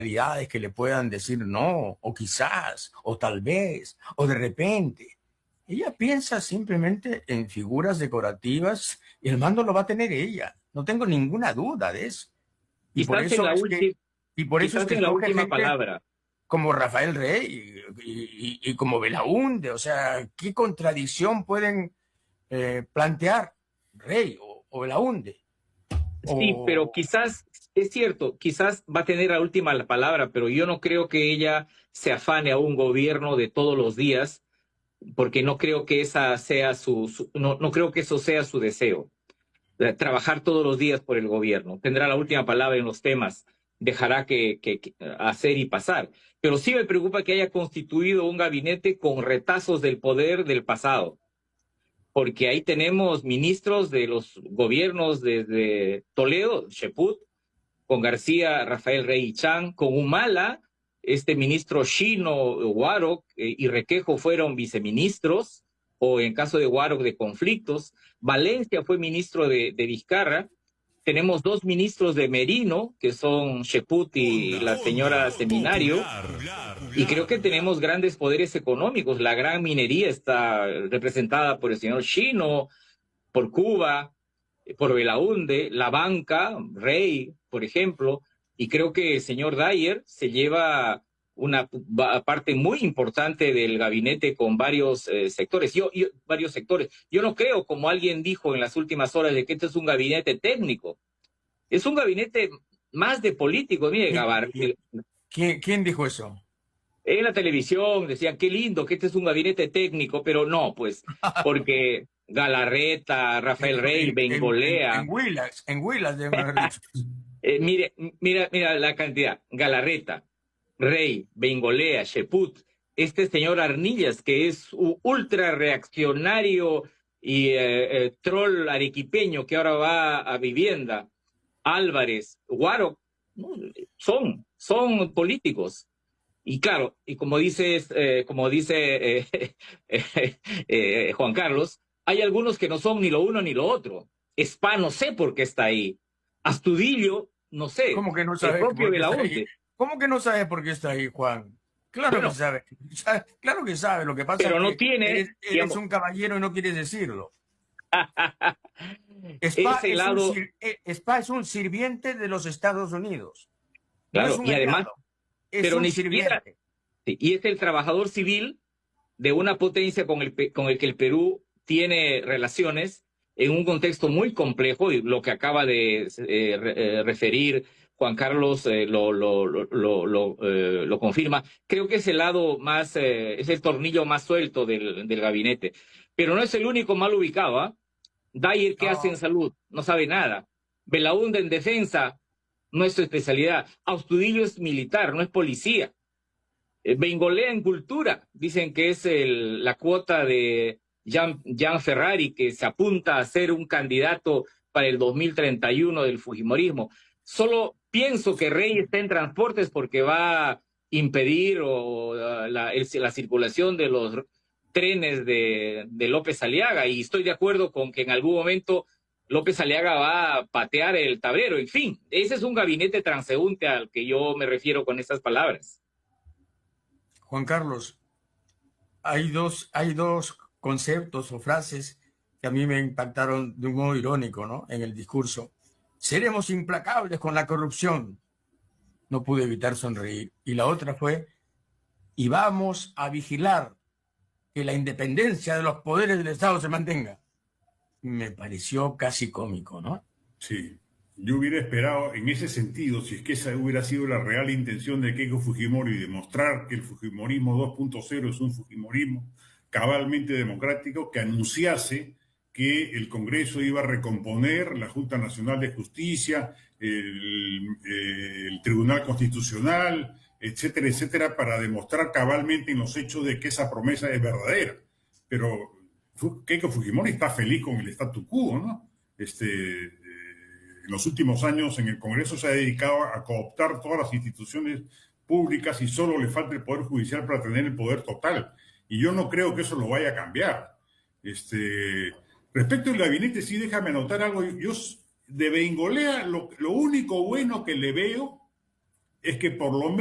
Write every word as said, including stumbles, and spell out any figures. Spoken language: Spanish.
realidades que le puedan decir no, o quizás, o tal vez, o de repente. Ella piensa simplemente en figuras decorativas y el mando lo va a tener ella. No tengo ninguna duda de eso. Y por Quizás en eso la es que, última, y por eso es quizás que en la escoge última gente palabra. como Rafael Rey y, y- y como Belaúnde. O sea, ¿qué contradicción pueden eh, plantear Rey o, o Belaúnde? Sí, pero O, quizás, es cierto, quizás va a tener la última la palabra, pero yo no creo que ella se afane a un gobierno de todos los días, porque no creo que esa sea su, su- no, no creo que eso sea su deseo. Eh, Trabajar todos los días por el gobierno. Tendrá la última palabra en los temas, dejará que, que- que hacer y pasar. Pero sí me preocupa que haya constituido un gabinete con retazos del poder del pasado, porque ahí tenemos ministros de los gobiernos desde Toledo, Cheput, con García, Rafael Rey Chan, con Humala, este ministro Shino Warok eh, y Requejo fueron viceministros, o en caso de Warok de conflictos. Valencia fue ministro de, de Vizcarra. Tenemos dos ministros de Merino, que son Cheput y la señora Seminario, y creo que tenemos grandes poderes económicos. La gran minería está representada por el señor Shino, por Cuba, por Belaunde, la banca, Rey, por ejemplo, y creo que el señor Dyer se lleva una parte muy importante del gabinete con varios eh, sectores. Yo, yo, varios sectores. Yo no creo, como alguien dijo en las últimas horas, de que este es un gabinete técnico. Es un gabinete más de político. Mire, ¿y- Gabar, y- ¿quién, quién dijo eso? en la televisión decían, qué lindo, que este es un gabinete técnico, pero no, pues, porque Galarreta, Rafael Rey, En, en, en, en Bengolea. Huilas, en Huilas deben haber dicho. Eh, mire, mira, mira la cantidad. Galarreta, Rey, Bengolea, Cheput, este señor Arnillas, que es un ultra reaccionario y eh, eh, troll arequipeño que ahora va a vivienda, Álvarez, Guaro, ¿no? son, son políticos. Y claro, y como dices, eh, como dice eh, eh, eh, Juan Carlos, hay algunos que no son ni lo uno ni lo otro. Spa no sé por qué está ahí. Astudillo, no sé. ¿Cómo que no El sabes propio por qué está ahí? Belaunte. ¿Cómo que no sabes por qué está ahí, Juan? Claro que Bueno, sabe. Sabe- Claro que sabe. Lo que pasa es pero no que tiene, eres, eres digamos, un caballero y no quieres decirlo. Spa ese es un, lado, sir- eh, Spa es un sirviente de los Estados Unidos. No es claro, un y además, aliado, es pero un ni siquiera, sirviente. sí, y es el trabajador civil de una potencia con el, con el que el Perú tiene relaciones en un contexto muy complejo, y lo que acaba de eh, re, eh, referir Juan Carlos eh, lo, lo, lo, lo, lo, eh, lo confirma. Creo que es el lado más, eh, es el tornillo más suelto del, del gabinete. Pero no es el único mal ubicado, ¿ah? Dyer, ¿qué hace en No, salud? No sabe nada. Belaúnde en defensa, no es su especialidad. Astudillo es militar, no es policía. Eh, Bengolea en cultura, dicen que es el, la cuota de Jean, Jean Ferrari, que se apunta a ser un candidato para el dos mil treinta y uno del Fujimorismo. Solo pienso que Rey está en transportes porque va a impedir o, uh, la, el, la circulación de los trenes de, de López Aliaga, y estoy de acuerdo con que en algún momento López Aliaga va a patear el tablero. En fin, ese es un gabinete transeúnte al que yo me refiero con esas palabras. Juan Carlos, hay dos, hay dos conceptos o frases que a mí me impactaron de un modo irónico, ¿no? En el discurso. Seremos implacables con la corrupción. No pude evitar sonreír. Y la otra fue, y vamos a vigilar que la independencia de los poderes del Estado se mantenga. Me pareció casi cómico, ¿no? Sí, yo hubiera esperado en ese sentido, si es que esa hubiera sido la real intención de Keiko Fujimori, demostrar que el Fujimorismo dos punto cero es un Fujimorismo cabalmente democrático, que anunciase que el Congreso iba a recomponer la Junta Nacional de Justicia, el, eh, el Tribunal Constitucional, etcétera, etcétera, para demostrar cabalmente en los hechos de que esa promesa es verdadera. Pero Keiko Fujimori está feliz con el statu quo, ¿no? Este, en los últimos años en el Congreso se ha dedicado a cooptar todas las instituciones públicas y solo le falta el Poder Judicial para tener el poder total. Y yo no creo que eso lo vaya a cambiar. Este, respecto al gabinete, sí, déjame anotar algo. Yo de Bengolea, lo, lo único bueno que le veo es que por lo